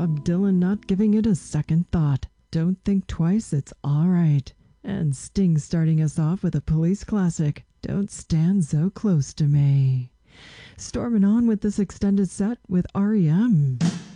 Bob Dylan not giving it a second thought. Don't think twice, it's all right. And Sting starting us off with a Police classic, Don't Stand So Close to Me. Storming on with this extended set with REM.